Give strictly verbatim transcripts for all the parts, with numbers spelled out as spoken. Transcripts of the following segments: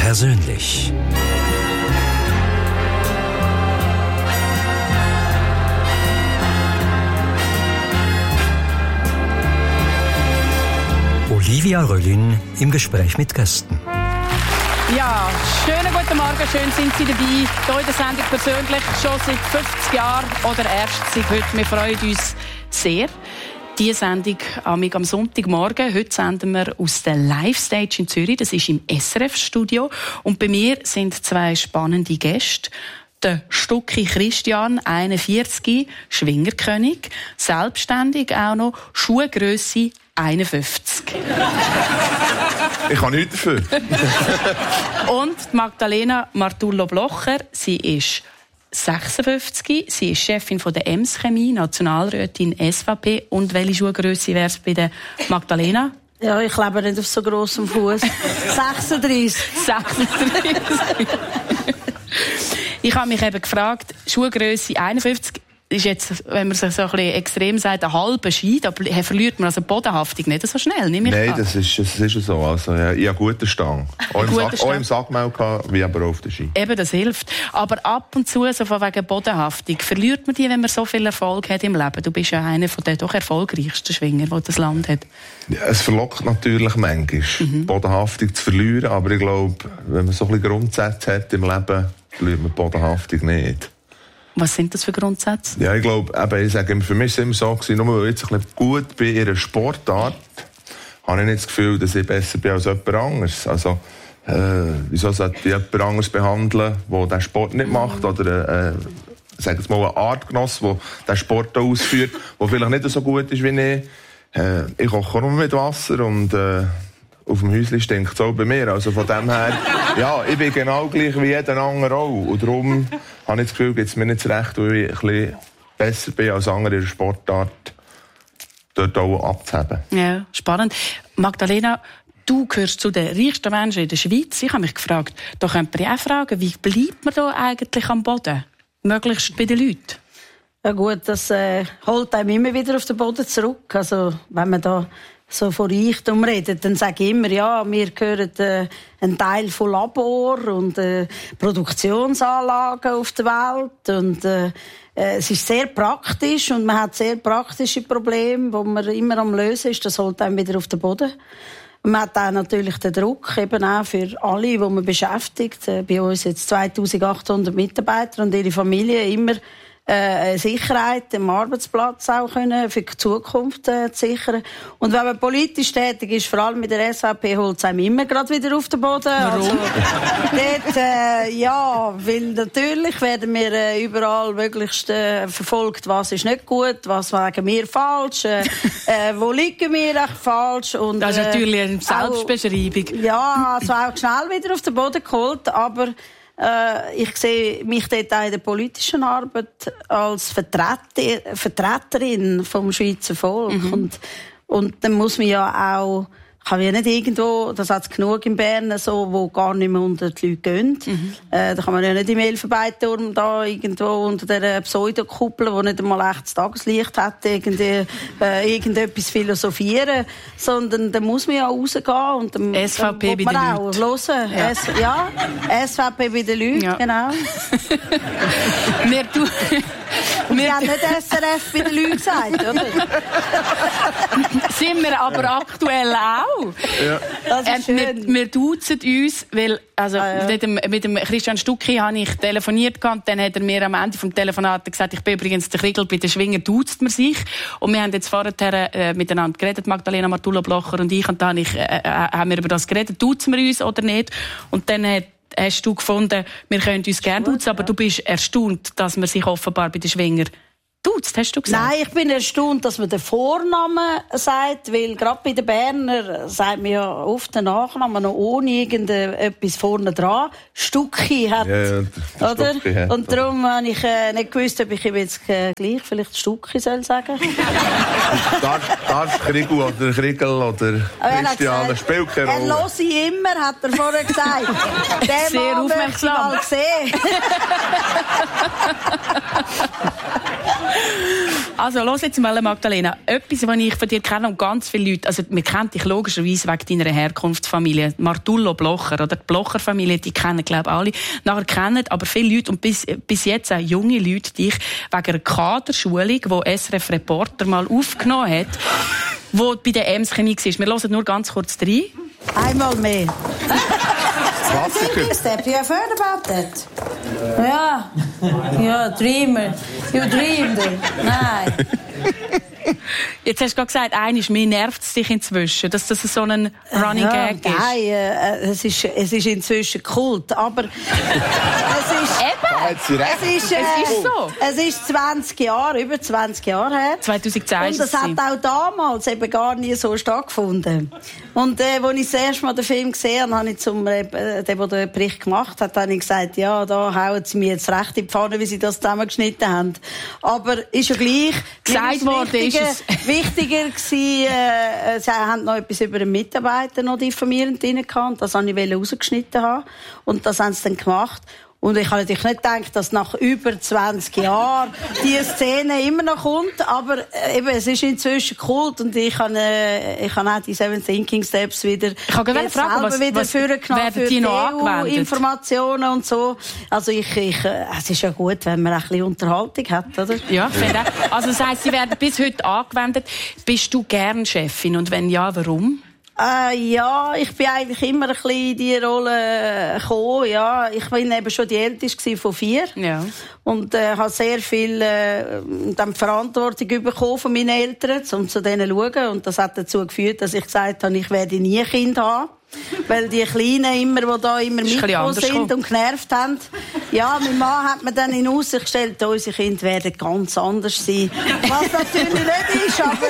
persönlich. Olivia Röllin im Gespräch mit Gästen. Ja, schönen guten Morgen, schön sind Sie dabei. Hier in der Sendung persönlich schon seit fünfzig Jahren oder erst seit heute. Wir freuen uns sehr. Diese Sendung am Sonntagmorgen. Heute senden wir aus der Live-Stage in Zürich. Das ist im S R F-Studio. Und bei mir sind zwei spannende Gäste. Der Stucki Christian, einundvierzig, Schwingerkönig, selbstständig auch noch, Schuhgrösse einundfünfzig. Ich kann nichts dafür. Und Magdalena Martullo-Blocher, sie ist sechsundfünfzig, sie ist Chefin von der Ems Chemie, Nationalrätin S V P. Und welche Schuhgrösse wäre es bei der Magdalena? Ja, ich lebe nicht auf so grossem Fuß. sechsunddreißig. sechsunddreißig. Ich habe mich eben gefragt, Schuhgrösse einundfünfzig ist jetzt, wenn man sich so ein bisschen extrem sagt, ein halber Ski, da verliert man also die Bodenhaftung nicht so schnell, nehme ich Nein, an. das ist, das ist so. Also, ja, ich habe guten Stang. Auch im, Sack, auch im Sackmehl gehabt, wie aber auch auf den Ski. Eben, das hilft. Aber ab und zu, so von wegen Bodenhaftung, verliert man die, wenn man so viel Erfolg hat im Leben? Du bist ja einer von den doch erfolgreichsten Schwinger, die das Land hat. Ja, es verlockt natürlich manchmal, mhm. Bodenhaftung zu verlieren. Aber ich glaube, wenn man so ein bisschen Grundsätze hat im Leben, verliert man die Bodenhaftung nicht. Was sind das für Grundsätze? Ja, ich glaube, eben, ich sage, für mich war es immer so, gewesen, nur weil ich jetzt ein bisschen gut bin in einer Sportart, habe ich nicht das Gefühl, dass ich besser bin als jemand anderes. Also, äh, wieso sollte ich jemand anderes behandeln, der diesen Sport nicht macht, oder, äh, sag jetzt mal, ein Artgenoss, der diesen Sport ausführt, der vielleicht nicht so gut ist wie ich. Äh, ich koche nur mit Wasser und, äh, auf dem Häuschen stinkt es auch bei mir. Also von dem her, ja, ich bin genau gleich wie jeder andere auch. Und darum habe ich das Gefühl, gibt es mir nicht das Recht, weil ich ein bisschen besser bin als andere in der Sportart, dort auch abzuheben. Ja, spannend. Magdalena, du gehörst zu den reichsten Menschen in der Schweiz. Ich habe mich gefragt, da könnte man ja auch fragen, wie bleibt man da eigentlich am Boden? Möglichst bei den Leuten? Ja gut, das äh, holt einem immer wieder auf den Boden zurück. Also wenn man da so von Reichtum redet, dann sage ich immer, ja, wir gehören äh, ein Teil von Labor und äh, Produktionsanlagen auf der Welt und äh, äh, es ist sehr praktisch und man hat sehr praktische Probleme, die man immer am Lösen ist. Das holt einem wieder auf den Boden. Und man hat auch natürlich den Druck, eben auch für alle, die man beschäftigt. Äh, bei uns jetzt zweitausendachthundert Mitarbeiter und ihre Familie immer Äh, Sicherheit am Arbeitsplatz auch können, für die Zukunft äh, zu sichern. Und wenn man politisch tätig ist, vor allem mit der S V P, holt es einem immer gerade wieder auf den Boden. Warum? Also, dort, äh, ja, weil natürlich werden wir äh, überall möglichst äh, verfolgt, was ist nicht gut, was wegen wir falsch, äh, äh, wo liegen wir echt falsch. Und, das ist äh, natürlich eine Selbstbeschreibung. Auch, ja, also auch schnell wieder auf den Boden geholt, aber Äh, ich sehe mich dort auch in der politischen Arbeit als Vertreter, Vertreterin vom Schweizer Volk. Mhm. Und, und dann muss man ja auch, kann ja nicht irgendwo, das hat es genug in Bern, so, wo gar nicht mehr unter die Leute gehen. Mhm. Äh, da kann man ja nicht im Elfenbeinturm da irgendwo unter der Pseudokuppel, wo nicht einmal echtes Tageslicht hat, irgendwie, äh, irgendetwas philosophieren, sondern da muss man ja rausgehen und dann, S V P dann bei den auch Leuten. Hören. Ja. S- ja, S V P bei den Leuten, ja. Genau. wir du Und wir haben nicht S R F bei den Leuten gesagt, oder? Sind wir aber aktuell auch. Ja. Das ist ähm, schön. wir, wir duzen uns, weil also Ah, ja. mit, dem, mit dem Christian Stucki habe ich telefoniert und dann hat er mir am Ende vom Telefonat gesagt, ich bin übrigens der Kriegel, bei den Schwingern duzt man sich. Und wir haben jetzt vorher äh, miteinander geredet, Magdalena Martullo-Blocher und ich, und dann ich, äh, haben wir über das geredet, duzen wir uns oder nicht? Und dann hat hast du gefunden, wir können uns gerne duzen, aber du bist erstaunt, dass man sich offenbar bei den Schwingern duzt, hast du gesagt? Nein, ich bin erstaunt, dass man den Vornamen sagt, weil gerade bei den Berner sagt man ja oft den Nachnamen noch ohne irgendetwas vorne dran. Stucki hat, ja, ja, oder? Stucki hat, und darum habe ich äh, nicht gewusst, ob ich ihm jetzt äh, gleich vielleicht Stucki soll sagen. Darf Kriegel oder Kriegel oder Christian, das spielt keine Er Rolle. höre ich immer, hat er vorher gesagt. Den Sehr Mann möchte ich aufmerksam. mal sehen. Also, los jetzt mal, Magdalena. Etwas, was ich von dir kenne und ganz viele Leute, also man kennt dich logischerweise wegen deiner Herkunftsfamilie, Martullo Blocher, oder die Blocher-Familie, die kennen, glaube ich, alle. Nachher kennen aber viele Leute und bis, bis jetzt auch junge Leute dich wegen einer Kaderschulung, die S R F-Reporter mal aufgenommen hat, wo bei der Ems Chemie war. Wir hören nur ganz kurz rein. Einmal mehr. Klassiker. Step, you have heard about that? Ja, ja, dreamer. You dreamed it. Nein. Jetzt hast du gerade gesagt, eines, mir nervt es dich inzwischen, dass das so ein Running ja, Gag ist. Nein, äh, es, ist, es ist inzwischen Kult, aber es ist... Eben! Es ist, äh, es ist so. Es ist zwanzig Jahre, über zwanzig Jahre her. zweitausendzehn Und das hat auch damals eben gar nie so stattgefunden. Und äh, als ich das erste Mal den Film gesehen habe, habe ich zum äh, der, der den Bericht gemacht hat, habe ich gesagt, ja, da hauen sie mir jetzt recht in die Pfanne, wie sie das zusammengeschnitten haben. Aber ist ja gleich. Gesagt worden ist es. Wichtiger gewesen, äh, sie haben noch etwas über einen Mitarbeiter noch diffamierend drin gehabt, und das wollte ich rausgeschnitten haben. Und das haben sie dann gemacht. Und ich habe natürlich nicht gedacht, dass nach über zwanzig Jahren diese Szene immer noch kommt, aber äh, eben, es ist inzwischen Kult und ich habe, äh, ich habe auch die Seven Thinking Steps wieder, ich habe jetzt fragen, selber was, wieder was vorgenommen für die die noch E U-Informationen und so. Also ich, ich, äh, es ist ja gut, wenn man ein bisschen Unterhaltung hat, oder? Ja, finde ich. Also das heisst, sie werden bis heute angewendet. Bist du gern Chefin und wenn ja, warum? Äh, ja, ich bin eigentlich immer ein bisschen in diese Rolle gekommen, ja. Ich bin eben schon die Älteste von vier. Ja. Und, äh, habe sehr viel, äh, dann Verantwortung bekommen von meinen Eltern, um zu denen zu schauen. Und das hat dazu geführt, dass ich gesagt habe, ich werde nie ein Kind haben. Weil die Kleinen immer, die da immer mitgekommen sind und genervt haben. Ja, mein Mann hat mir dann in Aussicht gestellt, unsere Kinder werden ganz anders sein. Was natürlich nicht ist, aber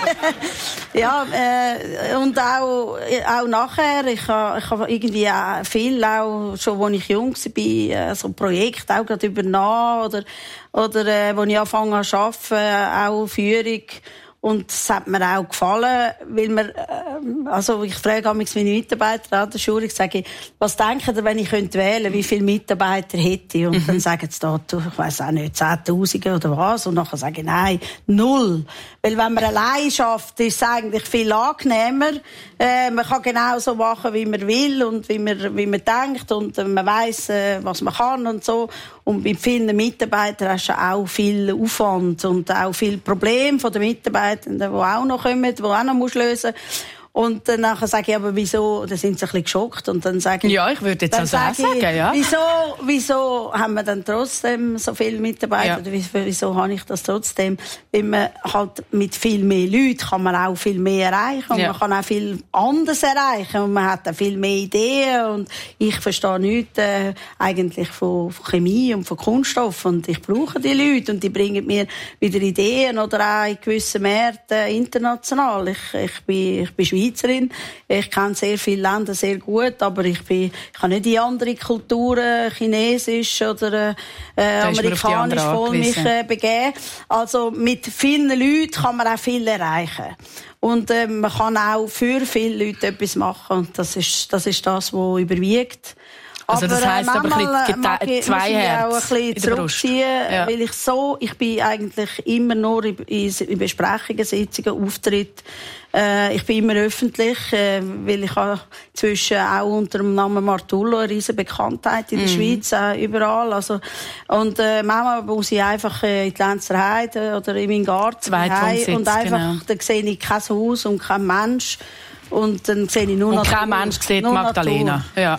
ja, äh, und auch, auch nachher, ich habe ich ha irgendwie auch viel, auch schon, als ich jung war, so ein Projekt auch gerade übernommen oder, oder äh, als ich angefangen habe zu arbeiten, auch Führung. Und es hat mir auch gefallen, weil wir, äh, also ich frage auch meine Mitarbeiter an der Schule, ich sage, was denken ihr, wenn ich könnte wählen, wie viele Mitarbeiter hätte? Und mhm. dann sagen sie da, du, ich weiss auch nicht, zehntausend oder was. Und nachher sage ich, nein, null. Weil wenn man allein schafft, ist es eigentlich viel angenehmer. Äh, man kann genau so machen, wie man will und wie man, wie man denkt und äh, man weiss, äh, was man kann und so. Und mit vielen Mitarbeitern hast du auch viel Aufwand und auch viel Probleme von den Mitarbeitern, die auch noch kommen, die auch noch lösen musst. Und dann nachher sage ich, aber wieso, dann sind sie ein bisschen geschockt. Und dann sage ich, ja, ich würde jetzt also auch sagen, ja. Wieso, wieso haben wir dann trotzdem so viele Mitarbeiter? Ja. Oder wieso, wieso habe ich das trotzdem? Weil man halt mit viel mehr Leuten kann man auch viel mehr erreichen. Und ja. man kann auch viel anderes erreichen. Und man hat auch viel mehr Ideen. Und ich verstehe nichts, äh, eigentlich von, von Chemie und von Kunststoff. Und ich brauche die Leute. Und die bringen mir wieder Ideen oder auch in gewissen Märkten international. Ich, ich bin, ich bin Schweizerin. Ich kenne sehr viele Länder sehr gut, aber ich bin, ich kann nicht in andere Kulturen, chinesisch oder äh, amerikanisch, voll mich äh, begeben. Also mit vielen Leuten kann man auch viel erreichen. Und äh, man kann auch für viele Leute etwas machen. Und das ist das, ist das was überwiegt. Also das heisst aber, aber ein bisschen zwei Herzen auch ein bisschen zurückziehen, ja. Weil ich so, ich bin eigentlich immer nur in, in Besprechungen, Sitzungen, Auftritte. Äh, ich bin immer öffentlich, äh, weil ich habe zwischen auch unter dem Namen Martullo eine riesen Bekanntheit in der mm. Schweiz, äh, überall. Also, und äh, manchmal muss ich einfach äh, in die Lenzerheide oder in meinen Garten heim und einfach, genau. Da sehe ich kein Haus und kein Mensch. Und dann sehe ich nur und noch kein Mensch sieht Magdalena. Ja.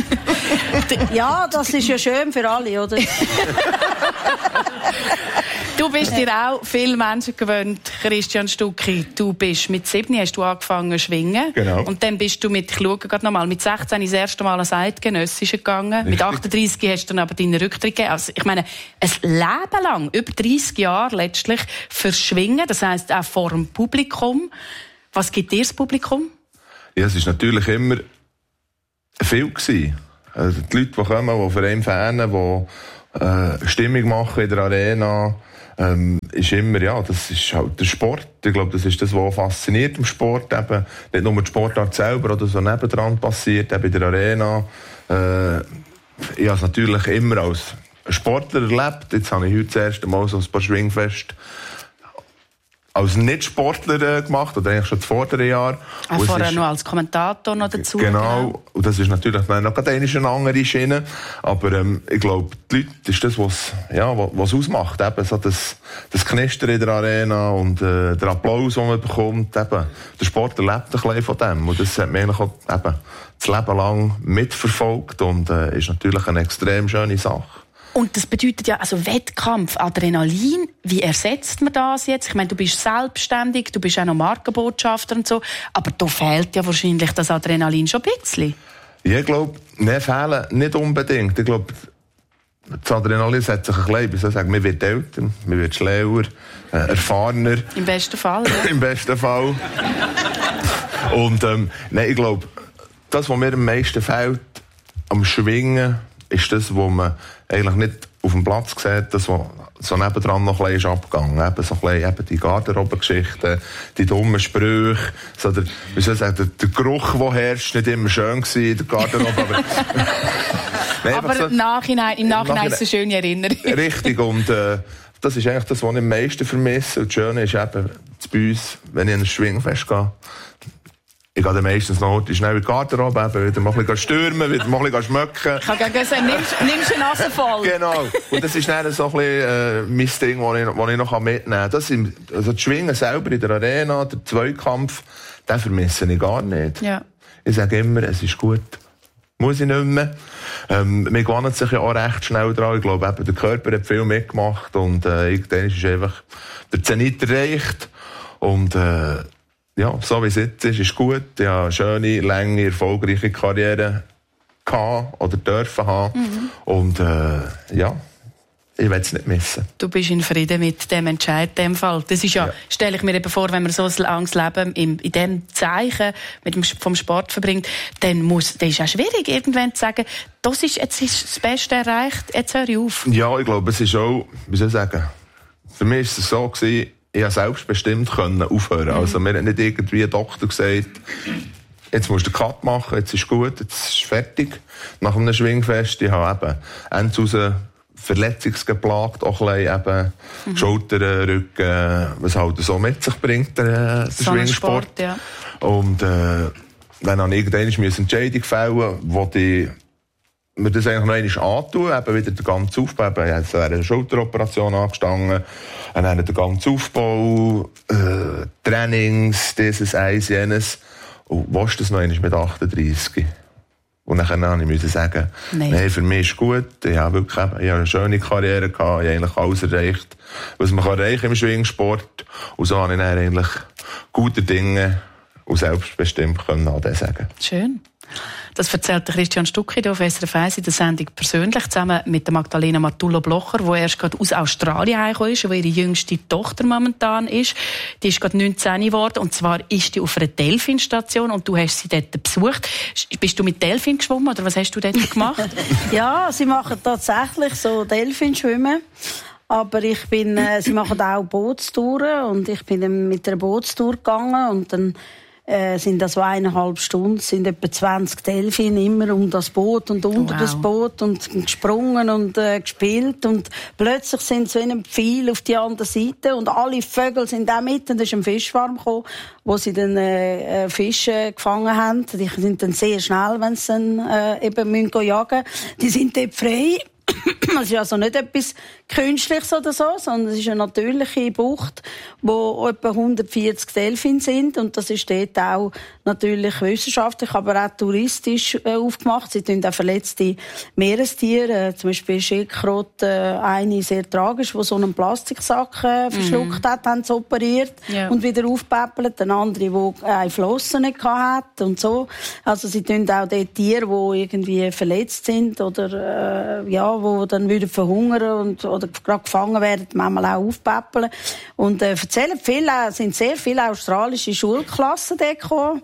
Ja, das ist ja schön für alle, oder? Du bist dir auch viele Menschen gewöhnt, Christian Stucki. Du bist mit sieben hast du angefangen zu schwingen. Genau. Und dann bist du mit, ich schaue gerade nochmal, mit sechzehn das erste Mal als Eidgenössische gegangen. Richtig. Mit achtunddreissig hast du dann aber deinen Rücktritt gegeben. Also, ich meine, ein Leben lang, über dreissig Jahre letztlich, für Schwingen, das heisst auch vor dem Publikum. Was gibt dir das Publikum? Ja, es war natürlich immer viel gewesen. Also die Leute, die kommen, die für einen fanen, die äh, Stimmung machen in der Arena, ähm, ist immer, ja, das ist halt der Sport. Ich glaube, das ist das, was fasziniert im Sport. Eben, nicht nur die Sportart selber, oder so nebendran passiert, eben in der Arena. Äh, ich habe es natürlich immer als Sportler erlebt. Jetzt habe ich heute das erste Mal so ein paar Schwingfest als Nicht-Sportler äh, gemacht, oder eigentlich schon das vordere Jahr. Auch vorher ist, noch als Kommentator noch dazu. Genau, genau. Und das ist natürlich dann noch eine andere Schiene. Aber ähm, ich glaube, die Leute, das ist das, was ja, was ausmacht. Eben so das, das Knistern in der Arena und äh, der Applaus, den man bekommt. Eben, der Sport erlebt ein bisschen von dem. Und das hat mir eigentlich auch eben, das Leben lang mitverfolgt und äh, ist natürlich eine extrem schöne Sache. Und das bedeutet ja, also Wettkampf, Adrenalin, wie ersetzt man das jetzt? Ich meine, du bist selbstständig, du bist auch noch Markenbotschafter und so, aber da fehlt ja wahrscheinlich das Adrenalin schon ein bisschen. Ja, ich glaube, ne, fehlen nicht unbedingt. Ich glaube, das Adrenalin setzt sich ein bisschen, wie soll ich sagen, man wird älter, man wird schlauer, äh, erfahrener. Im besten Fall, ja. Im besten Fall. Und ähm, nein, ich glaube, das, was mir am meisten fehlt, am Schwingen, ist das, was man eigentlich nicht auf dem Platz sieht, das, was so nebendran noch ein bisschen ist abgegangen. Eben so ein bisschen, eben die Garderobengeschichten, die dummen Sprüche, so der, wie soll ich sagen, der, der Geruch, der herrscht, nicht immer schön gewesen in der Garderobe. Aber, Nein, aber so, im Nachhinein, im Nachhinein ist es eine schöne Erinnerung. Richtig, und äh, das ist eigentlich das, was ich am meisten vermisse. Und das Schöne ist eben, bei uns, wenn ich an ein Schwingfest gehe, ich gehe dann meistens noch schnell in die Garderobe, eben, wieder mal ein bisschen stürmen, wieder mal ein bisschen schmecken. Ich kann gerne sagen, nimmst, nimmst du eine Nase voll. Genau. Und das ist dann so ein bisschen äh, mein Ding, das ich, das ich noch mitnehmen kann. Das sind, also das Schwingen selber in der Arena, der Zweikampf, den vermisse ich gar nicht. Ja. Ich sage immer, es ist gut. Muss ich nicht mehr. Ähm, wir gewöhnen sich ja auch recht schnell dran. Ich glaube, eben, der Körper hat viel mitgemacht und äh, irgendwann ist einfach der Zenit erreicht. Und äh, ja, so wie es jetzt ist, ist gut. Ich habe eine schöne, lange, erfolgreiche Karriere gehabt oder dürfen haben. Mhm. Und äh, ja, ich will es nicht missen. Du bist in Frieden mit dem Entscheid in dem Fall. Das ist ja, ja. stelle ich mir eben vor, wenn man so ein langes Leben in, in diesem Zeichen mit dem, vom Sport verbringt, dann muss, das ist auch schwierig, irgendwann zu sagen, das ist, jetzt ist das Beste erreicht, jetzt höre ich auf. Ja, ich glaube, es ist auch, wie soll ich sagen, für mich war es so gewesen, ich konnte selbstbestimmt aufhören. Mhm. Also, mir hat nicht irgendwie ein Doktor gesagt, jetzt musst du den Cut machen, jetzt ist gut, jetzt ist fertig. Nach einem Schwingfest, ich habe eben Ende raus verletzungsgeplagt, auch ein bisschen eben mhm. Schultern, Rücken, was halt so mit sich bringt, der, der so Schwingsport. Sport, ja. Und äh, dann habe ich irgendwann eine Entscheidung gefällt, wo die mir das eigentlich noch einmal antun, eben wieder den ganzen Aufbau, eben, es wäre eine Schulteroperation angestanden, und dann den ganzen Aufbau, äh, Trainings, dieses, eins, jenes, und was das noch einmal mit achtunddreissig? Und dann musste ich sagen, nein. nein, für mich ist gut, ich habe wirklich ich habe eine schöne Karriere gehabt, ich habe eigentlich alles erreicht, was man kann erreichen im Schwingsport, und so habe ich dann eigentlich gute Dinge und selbstbestimmt können an das sagen. Schön. Das erzählt Christian Stucki hier auf S R F eins in der Sendung persönlich, zusammen mit der Magdalena Matullo-Blocher, die erst gerade aus Australien heimgekommen ist, wo ihre jüngste Tochter momentan ist. Die ist gerade neunzehn geworden, und zwar ist die auf einer Delfinstation, und du hast sie dort besucht. Bist du mit Delfin geschwommen, oder was hast du dort gemacht? Ja, sie machen tatsächlich so Delfinschwimmen. Aber ich bin, äh, sie machen auch Bootstouren, und ich bin dann mit einer Bootstour gegangen, und dann Äh, sind das so eineinhalb Stunden, sind etwa zwanzig Delfine immer um das Boot und unter wow. das Boot und gesprungen und äh, gespielt, und plötzlich sind sie in einem Pfeil auf die andere Seite, und alle Vögel sind auch mit, und da ist ein Fischschwarm gekommen, wo sie dann äh, Fische gefangen haben. Die sind dann sehr schnell, wenn sie dann äh, eben müssen jagen. Die sind dort frei. Es ist also nicht etwas Künstliches oder so, sondern es ist eine natürliche Bucht, wo etwa hundertvierzig Delfine sind, und das ist dort auch natürlich wissenschaftlich, aber auch touristisch äh, aufgemacht. Sie tun auch verletzte Meerestiere, äh, zum Beispiel Schildkröte, äh, eine sehr tragisch, die so einen Plastiksack äh, verschluckt mm. hat, haben sie operiert yeah. und wieder aufpäppelt. Eine andere, die eine Flosse nicht hatte und so. Also sie tun auch dort Tiere, die irgendwie verletzt sind oder äh, ja, die dann wieder verhungern und, oder gerade gefangen werden, manchmal auch aufpäppeln. Und äh, erzählen viele, sind sehr viele australische Schulklassen dort gekommen.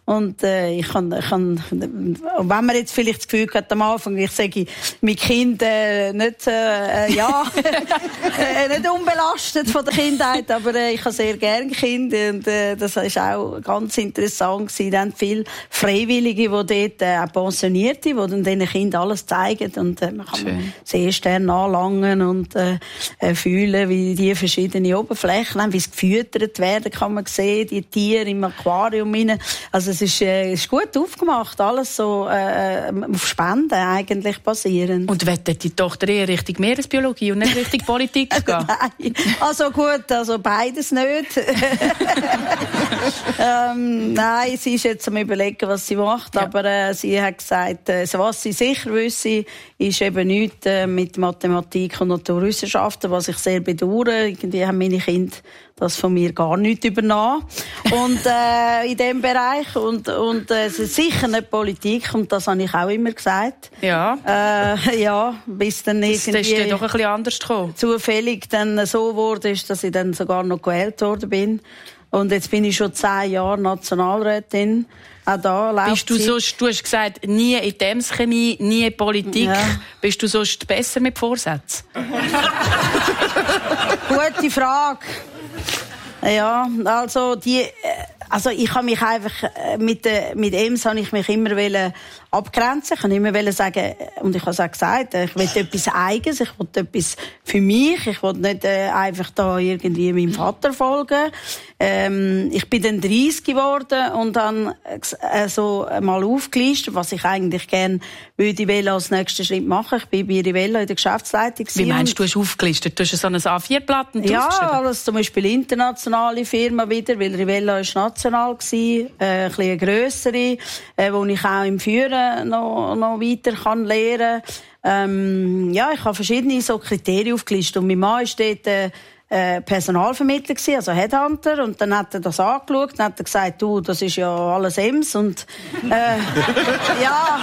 Und äh, ich kann, ich kann, wenn man jetzt vielleicht das Gefühl hat am Anfang, ich sage, mein Kind äh, nicht, äh, ja, äh, nicht unbelastet von der Kindheit, aber äh, ich habe sehr gerne Kinder und äh, das ist auch ganz interessant gewesen. Dann viele Freiwillige, die dort äh, auch Pensionierte, die dann diesen Kindern alles zeigen und äh, man kann Schön. sehr stern anlangen und äh, äh, fühlen, wie die verschiedenen Oberflächen haben, wie sie gefüttert werden, kann man sehen, die Tiere im Aquarium rein. Also es ist, äh, ist gut aufgemacht, alles so äh, auf Spenden eigentlich basierend. Und wettet die Tochter eher Richtung Meeresbiologie und nicht Richtung Politik gehen? Nein, also gut, also beides nicht. ähm, nein, sie ist jetzt am Überlegen, was sie macht, ja. aber äh, sie hat gesagt, äh, was sie sicher wüsste, ist eben nichts äh, mit Mathematik und Naturwissenschaften, was ich sehr bedauere. Irgendwie haben meine Kinder das von mir gar nicht übernommen. Und äh, in dem Bereich. Und, und äh, es ist sicher nicht Politik. Und das habe ich auch immer gesagt. Ja. Äh, ja, bis dann irgendwie... Das ist dann doch ein bisschen anders gekommen. Zufällig dann so wurde, ist, dass ich dann sogar noch gewählt worden bin. Und jetzt bin ich schon zehn Jahre Nationalrätin. Auch da läuft Bist du sonst, du hast gesagt, nie in der Chemie, nie in Politik. Ja. Bist du sonst besser mit Vorsätzen? Gute Frage. Ja, also die, also ich habe mich einfach mit mit E M S habe ich mich immer wollen abgrenzen. Ich kann immer wollen sagen, und ich habe es auch gesagt, ich will etwas Eigenes, ich will etwas für mich, ich will nicht äh, einfach da irgendwie meinem Vater folgen. Ähm, ich bin dann dreißig geworden und dann äh, so mal aufgelistet, was ich eigentlich gerne würde ich als nächsten Schritt machen. Ich bin bei Rivella in der Geschäftsleitung. Wie meinst du, du hast aufgelistet? Du hast so ein A vier Blatt und ja, also zum Beispiel internationale Firma wieder, weil Rivella ist national gewesen, äh, ein bisschen eine grössere, äh, wo ich auch im Führen noch, noch weiter kann lernen. Ähm, ja, ich habe verschiedene so Kriterien aufgelistet und mein Mann ist dort äh, äh, Personalvermittler gewesen, also Headhunter, und dann hat er das angeschaut und hat er gesagt, du, das ist ja alles E M S und äh, ja.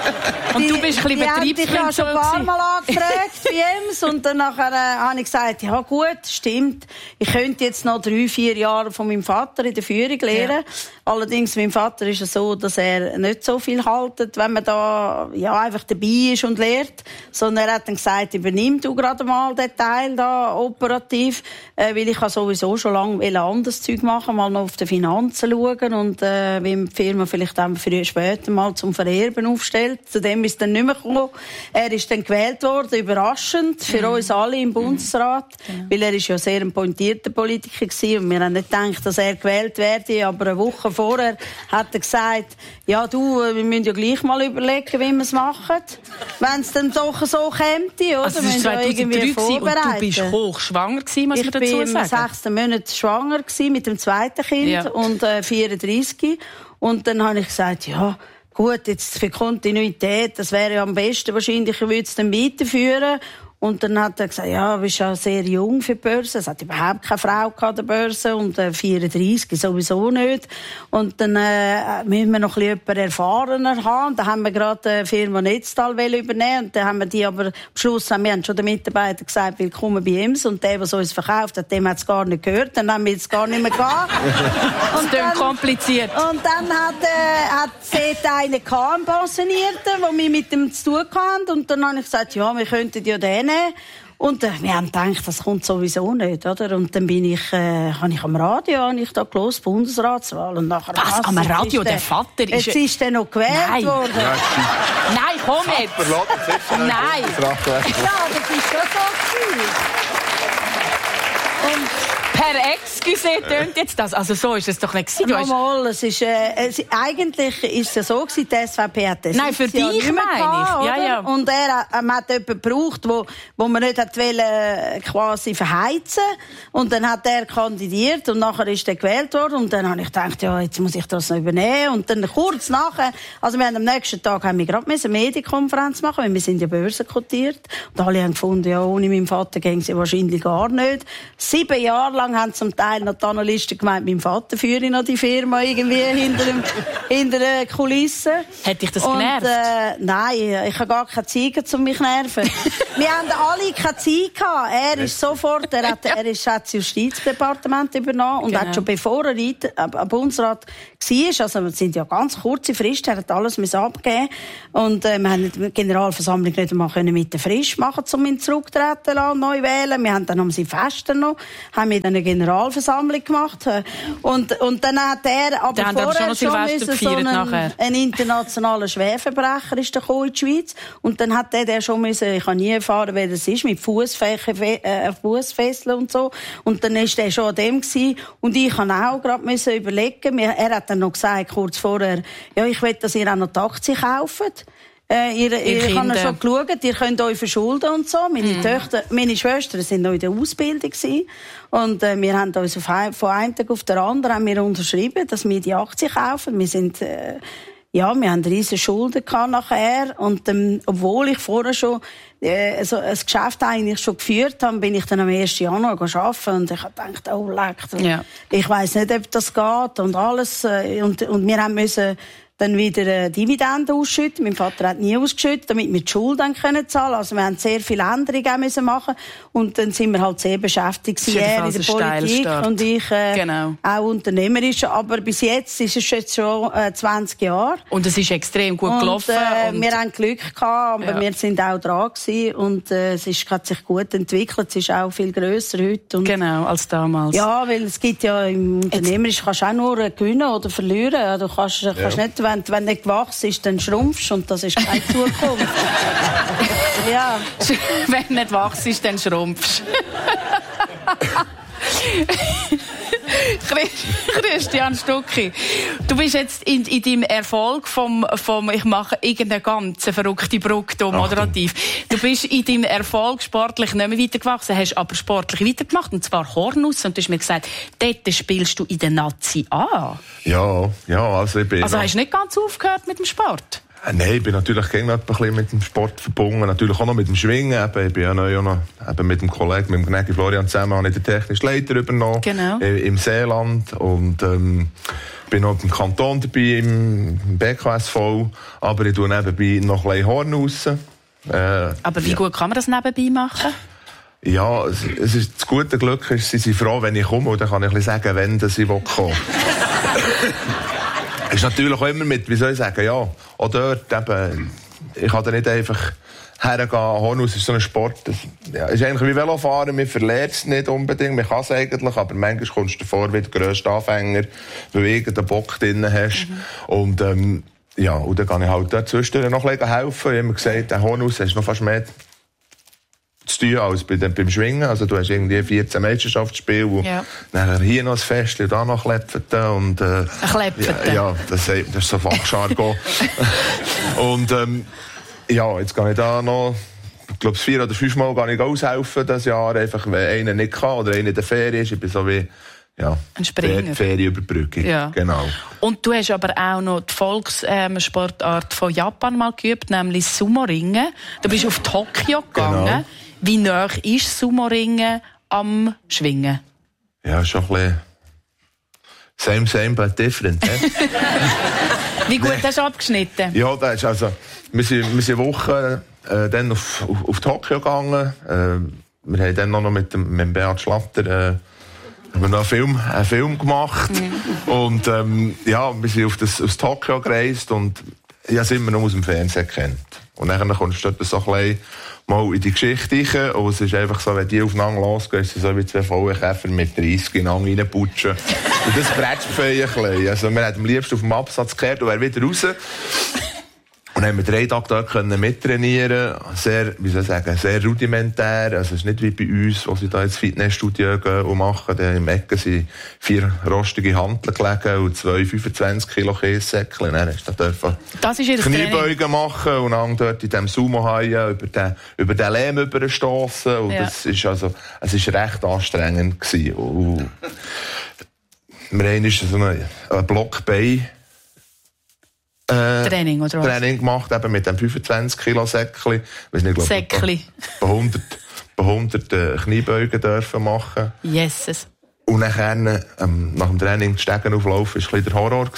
Und die, du bist ein bisschen Betriebswirt. Ich habe schon ein paar Mal angefragt für E M S und dann nachher, äh, habe ich gesagt, ja gut, stimmt, ich könnte jetzt noch drei, vier Jahre von meinem Vater in der Führung lernen. Ja. Allerdings, mein Vater ist es so, dass er nicht so viel haltet, wenn man da ja, einfach dabei ist und lehrt, sondern er hat dann gesagt, übernimm du gerade mal den Teil da operativ, äh, weil ich sowieso schon lange anderes Zeug machen, mal noch auf die Finanzen schauen und äh, wie die Firma vielleicht dann früher später mal zum Vererben aufstellt. Zu dem ist dann nicht mehr gekommen. Er ist dann gewählt worden, überraschend für mhm. uns alle im Bundesrat, mhm. weil er ist ja sehr ein pointierter Politiker gewesen und wir haben nicht gedacht, dass er gewählt werde, aber eine Woche vorher hat er gesagt, ja du, wir müssen ja gleich mal überlegen, wie wir es machen, wenn es dann doch so käme, oder? Also das war zweitausenddrei und du bist hochschwanger gewesen, muss ich man dazu sagen. Ich war im sechsten Monat schwanger gewesen, mit dem zweiten Kind ja. und äh, vierunddreißig. Und dann habe ich gesagt, ja gut, jetzt für Kontinuität, das wäre ja am besten wahrscheinlich, ich würde es dann weiterführen. Und dann hat er gesagt, ja, du bist ja sehr jung für die Börse. Es hat überhaupt keine Frau an der Börse und äh, vierunddreißig sowieso nicht. Und dann äh, müssen wir noch ein bisschen jemanden erfahrener haben. Da haben wir gerade die Firma Netztal übernehmen und dann haben wir die aber am Schluss haben wir haben schon den Mitarbeitern gesagt, willkommen bei E M S. Und der, der uns verkauft hat, dem hat es gar nicht gehört. Dann haben wir jetzt gar nicht mehr gehabt. Und das ist kompliziert. Und dann hat äh, hat dort einen gehabt, einen Pensionierten, der wir mit dem zu tun hatten. Und dann habe ich gesagt, ja, wir könnten ja den. Und äh, wir haben gedacht, das kommt sowieso nicht, oder? Und dann bin ich, äh, habe ich am Radio, habe ich da gelesen, Bundesratswahl. Und nachher, was? Am Radio? Der, der Vater ist... Jetzt ist der noch gewählt Nein. worden. Ja, Nein, komm jetzt! Nein! Ja, das ist schon so gewesen. Und per Excuse tönt jetzt das. Also so ist es doch nicht gewesen. Nochmal, es ist, äh, es, eigentlich ist es ja so gewesen, die S V P hat das Nein, für dich meine ich. Ja, ja. Und er ähm, hat jemanden gebraucht, wo, wo man nicht hat wollen, äh, quasi verheizen. Und dann hat er kandidiert und nachher ist er gewählt worden. Und dann habe ich gedacht, ja, jetzt muss ich das noch übernehmen. Und dann kurz nachher, also wir haben am nächsten Tag haben wir gerade eine Medienkonferenz machen, weil wir sind ja börsenkotiert. Und alle haben gefunden, ja, ohne meinen Vater ging es ja wahrscheinlich gar nicht. Sieben Jahre lang lang haben zum Teil noch die Analysten gemeint, mein Vater führe noch die Firma irgendwie hinter, dem, hinter den Kulissen. Hat dich das und, genervt? Äh, nein, ich habe gar keine Zeit, um mich zu nerven. Wir haben alle keine Zeit gehabt. Er ist sofort, er hat, er ist, hat das Justizdepartement übernommen und genau. hat schon bevor er am Bundesrat war, also es sind ja ganz kurze Fristen, er hat alles abgegeben und äh, wir haben die Generalversammlung nicht einmal mit der Frist machen, um ihn zurücktreten lassen, neu wählen. Wir haben dann am Silvester noch, haben wir eine Generalversammlung gemacht und, und dann hat er aber dann vorher schon, schon müssen, so einen, einen internationalen Schwerverbrecher ist der in die Schweiz und dann hat er der schon müssen, ich habe nie erfahren, wer das ist, mit Fußfesseln äh, Fußfesseln und so und dann ist er schon an dem gewesen und ich habe auch gerade müssen überlegen, er hat dann noch gesagt, kurz vorher, ja, ich will, dass ihr auch noch Taxi kauft. Äh, ihr, ihr, ich habe schon geschaut, ihr könnt euch verschulden und so. Meine mm. Töchter, meine Schwestern sind noch in der Ausbildung gewesen. Und äh, wir haben uns auf ein, von einem Tag auf den anderen haben wir unterschrieben, dass wir die Aktien kaufen. Wir sind, äh, ja, wir haben riesige Schulden gehabt nachher. Und ähm, obwohl ich vorher schon äh, so ein Geschäft eigentlich schon geführt habe, bin ich dann am ersten Januar arbeiten und ich habe gedacht, oh leck, ja. ich weiss nicht, ob das geht und alles. Äh, und, und wir haben müssen dann wieder äh, Dividenden ausschütten. Mein Vater hat nie ausgeschüttet, damit wir die Schuld dann können zahlen. Also wir haben sehr viele Änderungen auch müssen machen und dann sind wir halt sehr beschäftigt. Er in der Politik und ich äh, genau. auch unternehmerisch. Aber bis jetzt ist es jetzt schon äh, zwanzig Jahre. Und es ist extrem gut und, gelaufen. Äh, und wir haben Glück gehabt, aber ja. wir sind auch dran gewesen und äh, es ist, hat sich gut entwickelt. Es ist auch viel grösser heute. Und genau, als damals. Ja, weil es gibt ja im Unternehmerisch kannst du auch nur gewinnen oder verlieren. Du kannst, ja. kannst nicht Wenn, wenn du nicht gewachsen ist, dann schrumpfst und das ist keine Zukunft. ja. Wenn du nicht wachsen ist, dann schrumpfst. Christian Stucki, du bist jetzt in, in deinem Erfolg vom, vom ich mache irgendeine ganze verrückte Brücke moderativ. Du bist in deinem Erfolg sportlich nicht mehr weitergewachsen, hast aber sportlich weitergemacht, und zwar Hornus, und du hast mir gesagt, dort spielst du in der Nazi A. Ja, ja, also ich bin... Also hast du nicht ganz aufgehört mit dem Sport? Nein, ich bin natürlich gerne ein bisschen mit dem Sport verbunden, natürlich auch noch mit dem Schwingen. Eben, ich bin ja neu auch noch eben mit dem Kollegen, mit dem Gnägi Florian zusammen, habe ich den technischen Leiter übernommen, genau. im Seeland, und ähm, bin noch im Kanton dabei, im B K S V, aber ich tue nebenbei noch ein bisschen Horn raus. Äh, aber wie ja. gut kann man das nebenbei machen? Ja, es, es ist, das gute Glück ist, sie sind froh, wenn ich komme, und dann kann ich ein bisschen sagen, wenn ich kommen will. Ist natürlich auch immer mit, wie soll ich sagen, ja, auch dort eben, ich kann da nicht einfach hergehen. Hornus ist so ein Sport, das ja, ist eigentlich wie Velofahren, man verliert es nicht unbedingt, man kann es eigentlich, aber manchmal kommst du davor wie der grösste Anfänger, weil du irgendeinen Bock drin hast. Mhm. Und, ähm, ja, und dann kann ich halt dazwischen noch ein bisschen helfen. Ich habe immer gesagt, der Hornus hast noch fast mehr zu tun als bei dem, beim Schwingen. Also du hast irgendwie vierzehn Meisterschaftsspiele, wo ja. dann hier noch ein Fest und da noch Klepfeten und äh, Klepfeten. Ja, ja, das, das ist so Fachjargon. Und ähm, ja, jetzt gehe ich da noch, ich glaube vier oder fünf Mal gehe ich aushelfen das Jahr, einfach wenn einer nicht kann oder einer in der Ferien ist. Ich bin so wie ja, ein Springer. Ferienüberbrückung. Ja. Genau. Und du hast aber auch noch die Volkssportart ähm, von Japan mal geübt, nämlich Sumo-Ringen. Du bist auf Tokio gegangen. Genau. Wie nah ist Sumo-Ringen am Schwingen? Ja, schon ein bisschen same, same, but different. Wie gut hast du abgeschnitten? Ja, das ist also, wir sind, wir sind Woche äh, dann auf, auf, auf Tokio gegangen. Äh, wir haben dann noch mit dem, mit dem Beat Schlatter äh, haben wir noch einen Film, einen Film gemacht. Mhm. Und ähm, ja, wir sind auf das, aus Tokio gereist und ich habe es immer noch aus dem Fernsehen kennt. Und dann kommst du dort so ein bisschen mal in die Geschichte rein. Und es ist einfach so, wenn die aufeinander losgehen, ist es so wie zwei Vollenkäfer mit dreißig ineinander reinputschen. Und das bretscht für ein bisschen. Also, wir hätten am liebsten auf dem Absatz gekehrt und wären wieder raus. Und dann haben wir drei Tage dort können mittrainieren. Sehr, wie soll ich sagen, sehr rudimentär. Also, es ist nicht wie bei uns, wo sie da ins Fitnessstudio gehen und machen. Da im Ecken sind vier rostige Hanteln gelegen und zwei fünfundzwanzig Kilo Käsesäckchen. Dann hast du dürfen Kniebeugen machen und dann dort in diesem Sumo-Haien über den, über den Lehm überstossen. Und ja. das ist also, es ist recht anstrengend gewesen. Und wir haben so einen, einen Blockbein Äh, Training, oder was? Training gemacht, eben mit dem fünfundzwanzig Kilo Säckli. Säckli. Bei hundert, bei hundert äh, Kniebeugen dürfen machen. Jesus. Und nachher, ähm, nach dem Training die Stegen auflaufen, war ein bisschen der Horror.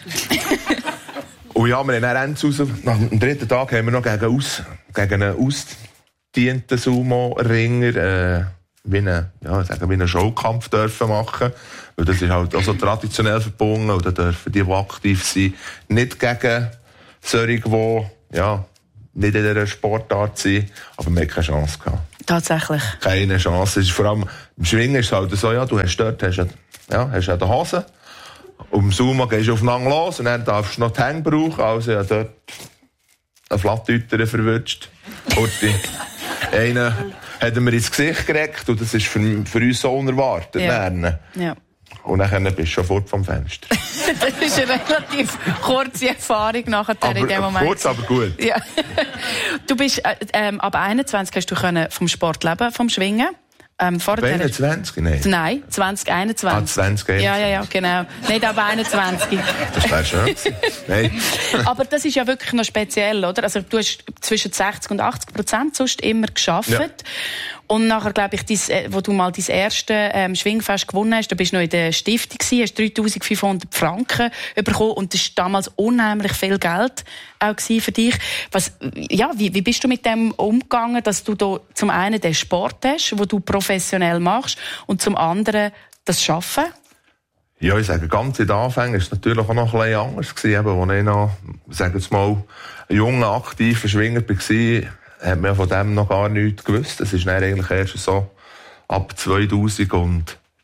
Und ja, wir haben dann Ende raus, nach dem dritten Tag haben wir noch gegen, aus, gegen einen ausgedienten Sumo-Ringer äh, wie einen, ja, sagen, wie einen Showkampf dürfen machen. Weil das ist halt also traditionell verbunden. Und da dürfen die, die aktiv sind, nicht gegen solche, die ja, nicht in dieser Sportart sind. Aber wir hatten keine Chance gehabt. Tatsächlich? Keine Chance. Es ist vor allem, im Schwingen ist es halt so, ja, du hast dort hast, ja, hast eine Hose. Und im Sumo gehst du aufeinander los und dann darfst du noch die Hänge brauchen. Also ja, dort eine Flattüter verwünscht. Einen hat mir ins Gesicht gereckt und das ist für, für uns so unerwartet. Ja. Ja. Und dann bist du schon fort vom Fenster. Das ist eine relativ kurze Erfahrung nachher in dem Moment. Kurz, aber gut. Ja. Du bist, äh, ähm, ab einundzwanzig hast du können vom Sport leben, vom Schwingen. Ähm, einundzwanzig? Nein. Nein, zwanzig einundzwanzig. Ah, zwanzig einundzwanzig. Ja, ja, ja, genau. Nicht ab einundzwanzig. Das wäre schön gewesen. Nein. Aber das ist ja wirklich noch speziell, oder? Also du hast zwischen sechzig und achtzig Prozent sonst immer gearbeitet. Ja. Und nachher, glaube ich, dies, wo du mal dein erste ähm, Schwingfest gewonnen hast, da bist du noch in der Stiftung gewesen, hast dreitausendfünfhundert Franken bekommen und das war damals unheimlich viel Geld auch für dich. Was, ja, wie, wie bist du mit dem umgegangen, dass du da zum einen den Sport hast, den du professionell machst, und zum anderen das Arbeiten? Ja, ich sage, ganz in den Anfängen war es natürlich auch noch ein bisschen anders gewesen, eben, als ich noch, sagen wir mal, ein junger, aktiver Schwinger war, hat man von dem noch gar nichts gewusst. Das ist dann eigentlich erst so ab zweitausendzehn.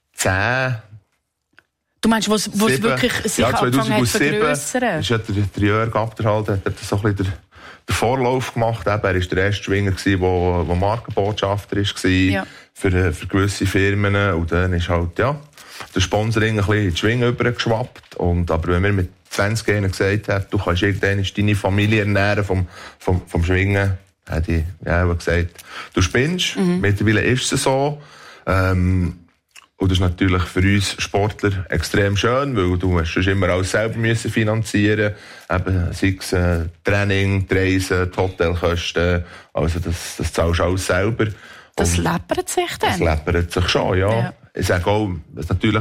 Du meinst, wo es wirklich sich ja, angefangen hat zu vergrössern? Ist ja der, der Jörg Abderhalter, hat so ein bisschen den, den Vorlauf gemacht. Er war der erste Schwinger, der Markenbotschafter war ja. für, für gewisse Firmen. Und dann ist halt, ja, der Sponsoring ein bisschen in die Schwingen übergeschwappt. Und, aber wenn wir mit zwanzig Jahren gesagt haben, du kannst irgendwann deine Familie ernähren vom, vom, vom Schwingen, hat ich ja, gesagt, du spinnst. Mhm. Mittlerweile ist es so. Ähm, und das ist natürlich für uns Sportler extrem schön, weil du musst immer alles selber müssen finanzieren. Eben, sei es äh, Training, die Reisen, die Hotelkosten. Also das, das zahlst du alles selber. Das läppert sich dann? Das läppert sich schon, ja. ja. Ich sage auch, dass natürlich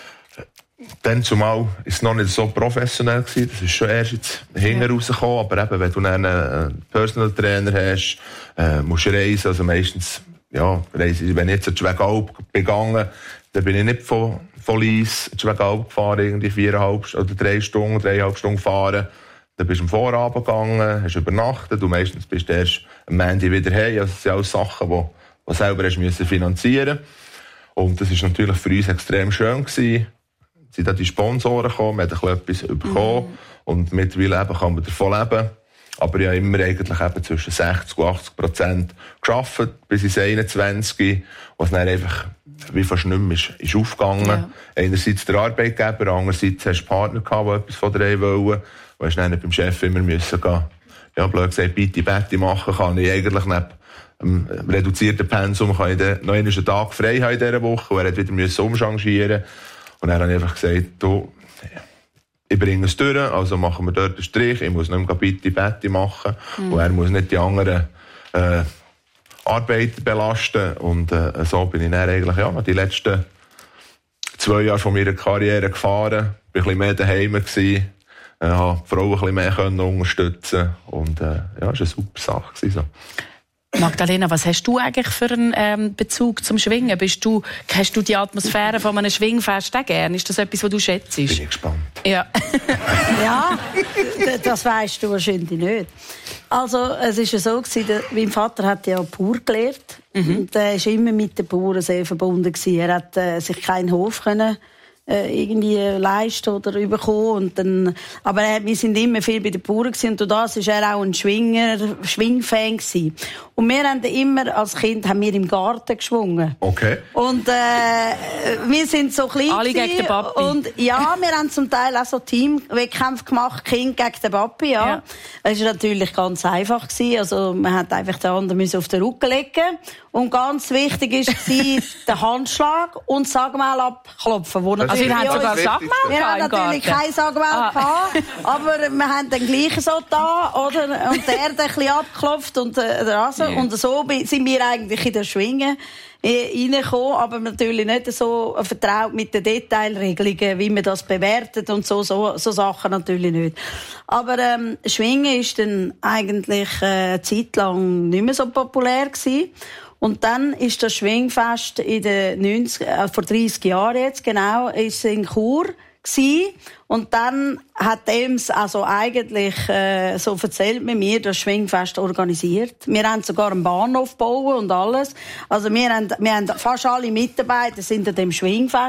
dann zumal ist es noch nicht so professionell gewesen. Das ist schon erst jetzt hinten ja. rausgekommen. Aber eben, wenn du einen Personal Trainer hast, äh, musst du reisen. Also meistens, ja, reisen. Wenn ich jetzt in Schwegalp begangen, dann bin ich nicht von, von Lies in Schwegalp gefahren, irgendwie viereinhalb oder drei Stunden, dreieinhalb Stunden gefahren. Dann bist du am Vorabend gegangen, hast übernachtet. Und meistens bist du erst am Montag wieder heim. Also das sind alles Sachen, die du selber hast müssen finanzieren. Und das war natürlich für uns extrem schön gewesen. Sind dann die Sponsoren gekommen, wir haben etwas bekommen. Mm. Und mittlerweile eben kann man davon leben. Aber ich habe immer eigentlich eben zwischen sechzig und achtzig Prozent gearbeitet, bis ins einundzwanzig, was dann einfach wie fast nicht mehr ist, ist aufgegangen. Ja. Einerseits der Arbeitgeber, andererseits hast du Partner gehabt, die etwas von dir wollen. Du hast dann beim Chef immer müssen gehen. Ja, blöd gesagt, bitte, bitte machen kann ich eigentlich neben einem reduzierten Pensum kann ich dann noch einen Tag frei haben in dieser Woche. Und er hat wieder müssen umchangieren. Und dann habe ich einfach gesagt, du, ich bringe es durch, also machen wir dort einen Strich, ich muss nicht mehr bitte, bitte machen. Mhm. Und er muss nicht die anderen äh, Arbeiter belasten. Und äh, so bin ich dann eigentlich ja, die letzten zwei Jahre von meiner Karriere gefahren, bin ein bisschen mehr daheim gewesen, äh, habe die Frauen ein bisschen mehr können unterstützen und äh, ja, das war eine super Sache gewesen, so. Magdalena, was hast du eigentlich für einen ähm, Bezug zum Schwingen? Bist du, hast du die Atmosphäre von einem Schwingfest auch gern? Ist das etwas, was du schätzt? Bin ich gespannt. Ja, ja, das weisst du wahrscheinlich nicht. Also, es war ja so, gewesen, mein Vater hat ja Bauer gelernt. Mhm. Und er war immer mit den Bauern sehr verbunden gewesen. Er hat äh, sich keinen Hof können irgendwie leisten oder bekommen. Und dann, aber äh, wir sind immer viel bei den Bauern gewesen. Und durch das war er auch ein Schwinger, Schwingfan gewesen. Und wir haben immer, als Kind, haben wir im Garten geschwungen. Okay. Und, äh, wir sind so klein alle gegen den Papi. Und ja, wir haben zum Teil auch so Teamwettkämpfe gemacht, Kind gegen den Papi, ja. ja. Es war natürlich ganz einfach gewesen. Also, man hat einfach den anderen auf den Rücken legen. Und ganz wichtig war den Handschlag und das Sagmal abklopfen. Wo das Also, wir haben sogar Sackmel Wir haben natürlich kein Sackmel ah. gehabt, aber wir haben dann gleich so da, oder? Und der hat ein bisschen abgeklopft und äh, der Rasen. Yeah. Und so sind wir eigentlich in der Schwinge reingekommen, aber natürlich nicht so vertraut mit den Detailregelungen, wie man das bewertet und so, so, so Sachen natürlich nicht. Aber ähm, Schwingen ist dann eigentlich äh, eine Zeit lang nicht mehr so populär gewesen. Und dann ist das Schwingfest in den neunzig, äh, vor dreissig Jahren jetzt genau, ist in Chur gewesen. Und dann hat Ems also eigentlich, äh, so erzählt man mir, das Schwingfest organisiert. Wir haben sogar einen Bahnhof gebaut und alles. Also wir haben, wir haben fast alle Mitarbeiter sind an dem Schwingfest